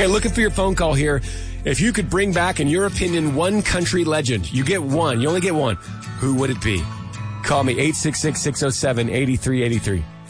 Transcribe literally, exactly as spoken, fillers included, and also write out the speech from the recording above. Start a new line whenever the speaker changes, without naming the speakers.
Okay, looking for your phone call here. If you could bring back, in your opinion, one country legend, you get one. You only get one. Who would it be? Call me, eight six six, six oh seven, eight three eight three.